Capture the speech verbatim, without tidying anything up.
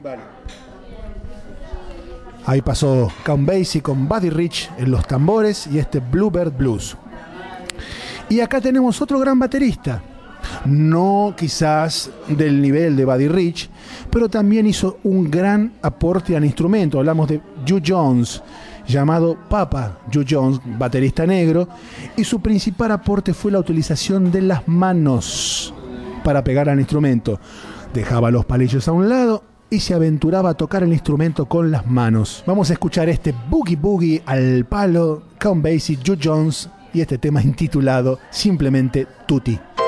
Vale. Ahí pasó Count Basie con Buddy Rich en los tambores y este Bluebird Blues. Y acá tenemos otro gran baterista. No quizás del nivel de Buddy Rich, pero también hizo un gran aporte al instrumento. Hablamos de Hugh Jones, llamado Papa Hugh Jones, baterista negro, y su principal aporte fue la utilización de las manos para pegar al instrumento. Dejaba los palillos a un lado y se aventuraba a tocar el instrumento con las manos. Vamos a escuchar este Boogie Boogie al palo, Count Basie, Hugh Jones y este tema intitulado simplemente Tutti.